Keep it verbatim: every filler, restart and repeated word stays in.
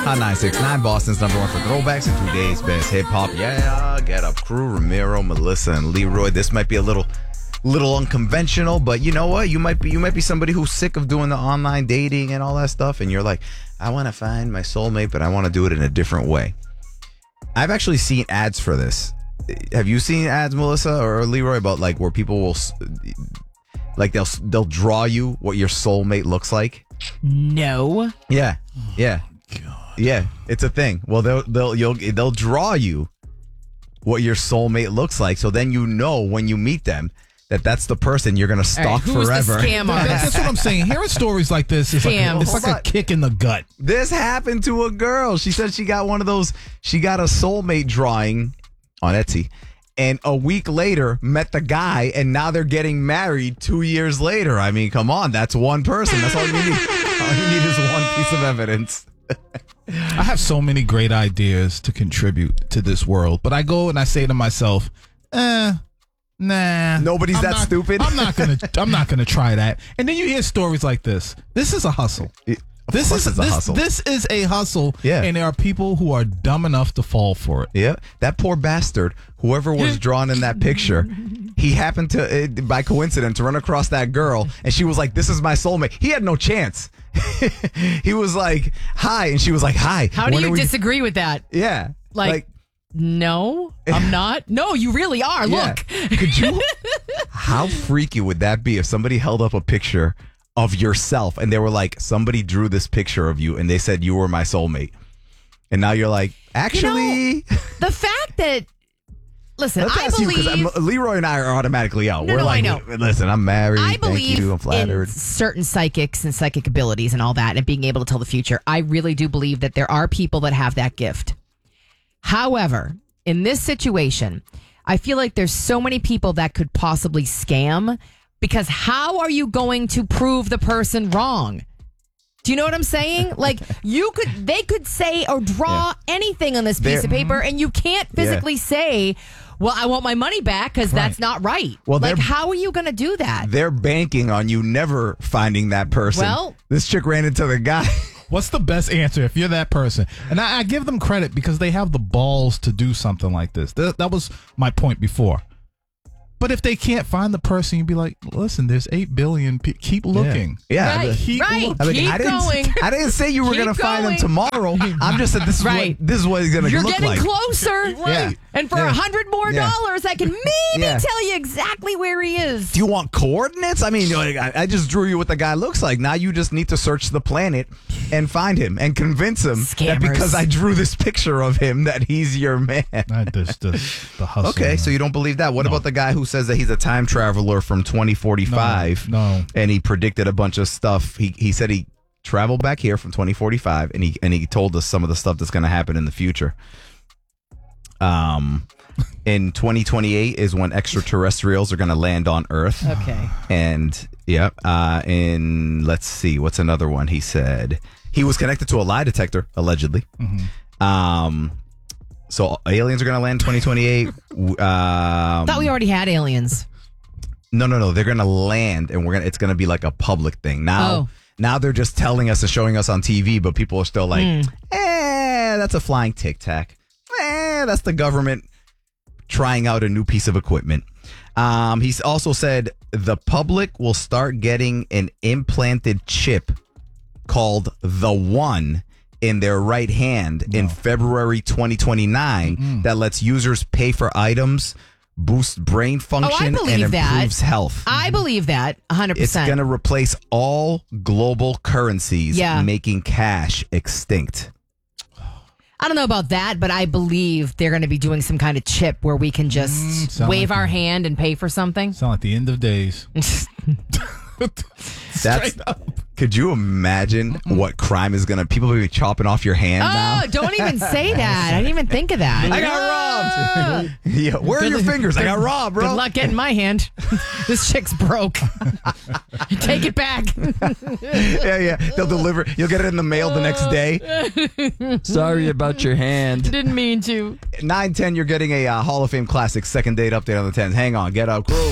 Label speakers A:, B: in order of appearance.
A: on nine six nine, Boston's number one for throwbacks and today's best hip-hop. Yeah, Get Up Crew, Ramiro, Melissa, and Leroy. This might be a little little unconventional, but you know what? You might be you might be somebody who's sick of doing the online dating and all that stuff, and you're like, I want to find my soulmate, but I want to do it in a different way. I've actually seen ads for this. Have you seen ads, Melissa or Leroy, about like where people will like they'll they'll draw you what your soulmate looks like?
B: No.
A: Yeah. Yeah.
C: God.
A: Yeah, it's a thing. Well, they'll they'll you'll, they'll draw you what your soulmate looks like, so then you know when you meet them that that's the person you're gonna stalk
B: right, who's
A: forever.
B: The scam artist?
C: That's what I'm saying. Hearing stories like this is like, a, it's like a kick in the gut.
A: This happened to a girl. She said she got one of those. She got a soulmate drawing on Etsy, and a week later met the guy, and now they're getting married two years later. I mean, come on, that's one person. That's all you need. All you need is one piece of evidence.
C: I have so many great ideas to contribute to this world, but I go and I say to myself, eh, nah.
A: Nobody's
C: I'm
A: that
C: not,
A: stupid.
C: I'm not gonna I'm not gonna try that. And then you hear stories like this. This is a hustle.
A: It, of
C: This
A: course
C: is
A: it's a
C: this,
A: hustle.
C: this is a hustle.
A: Yeah.
C: And there are people who are dumb enough to fall for it.
A: Yeah, that poor bastard, whoever was drawn in that picture, he happened to, uh, by coincidence, run across that girl, and she was like, this is my soulmate. He had no chance. He was like, hi, and she was like, hi.
B: How do
A: When
B: you
A: are we-
B: disagree with that?
A: Yeah.
B: Like, no, I'm not. No, you really are.
A: yeah.
B: Look.
A: Could you, how freaky would that be if somebody held up a picture of yourself and they were like, somebody drew this picture of you and they said you were my soulmate. And now you're like, actually.
B: You know, the fact that, listen,
A: Let's
B: I
A: ask
B: believe.
A: you, because Leroy and I are automatically out.
B: No,
A: We're
B: no,
A: like,
B: I know.
A: listen, I'm married.
B: I
A: Thank
B: believe
A: you. I'm flattered.
B: in certain psychics and psychic abilities and all that and being able to tell the future. I really do believe that there are people that have that gift. However, in this situation, I feel like there's so many people that could possibly scam, because how are you going to prove the person wrong? Do you know what I'm saying? Like, you could, they could say or draw
A: Yeah.
B: anything on this piece
A: They're-
B: of paper, and you can't physically say, well, I want my money back, because
C: Right.
B: that's not right.
A: Well,
B: like,
A: they're-
B: how are you going to do that?
A: They're banking on you never finding that person.
B: Well-
A: this chick ran into the guy.
C: What's the best answer if you're that person? And I, I give them credit because they have the balls to do something like this. That, that was my point before. But if they can't find the person, you'd be like, listen, there's eight billion people. Keep looking.
A: Yeah.
B: Right,
C: keep
B: right.
C: looking.
A: I mean,
B: Keep
A: I didn't,
B: going.
A: I didn't say you were
B: Keep
A: going to find them
B: going.
A: tomorrow. I'm just saying this is
B: Right.
A: what this is what it's going to
B: You're
A: look
B: getting
A: like.
B: closer.
A: Yeah.
B: And for a
A: Yeah.
B: hundred more
A: Yeah.
B: dollars, I can maybe
A: Yeah.
B: tell you exactly where he is.
A: Do you want coordinates? I mean, like, I, I just drew you what the guy looks like. Now you just need to search the planet and find him and convince him that
B: Scammers.
A: because I drew this picture of him that he's your man.
C: Not this, this, the hustle.
A: Okay, so you don't believe that. What
C: No.
A: about the guy who says that he's a time traveler from twenty forty-five?
C: No, no.
A: And he predicted a bunch of stuff. He he said he traveled back here from twenty forty-five, and he and he told us some of the stuff that's going to happen in the future. Um, in twenty twenty-eight is when extraterrestrials are going to land on Earth.
B: Okay.
A: And yeah, uh, in let's see, what's another one? He said he was connected to a lie detector allegedly.
C: Mm-hmm.
A: Um, so aliens are going to land twenty twenty-eight. Um,
B: Thought we already had aliens.
A: No, no, no. They're gonna land, and we're gonna. It's gonna be like a public thing. Now,
B: Oh.
A: now they're just telling us and showing us on T V, but people are still like,
B: Mm.
A: "Eh, that's a flying tic tac. Eh, that's the government trying out a new piece of equipment." Um, he's also said the public will start getting an implanted chip called the One in their right hand in February twenty twenty-nine
C: Mm-mm.
A: that lets users pay for items, boosts brain function,
B: believe
A: and
B: that.
A: improves health.
B: I believe that one hundred
A: It's
B: percent.
A: going to replace all global currencies,
B: Yeah.
A: making cash extinct.
B: I don't know about that, but I believe they're going to be doing some kind of chip where we can just
C: Mm, sound
B: wave
C: like
B: our
C: it.
B: hand and pay for something.
C: Sound like the end of days.
A: That's,
C: Straight up.
A: could you imagine what crime is going to, people will be chopping off your hand now?
B: Oh, don't even say that. I didn't even think of that.
A: I got robbed. Yeah, where are your fingers? I got robbed, bro.
B: Good luck getting my hand. This chick's broke. Take it back.
A: Yeah, yeah. They'll deliver. You'll get it in the mail the next day.
D: Sorry about your hand.
B: Didn't mean to.
A: nine ten, you're getting a uh, Hall of Fame Classic second date update on the tens. Hang on. Get up.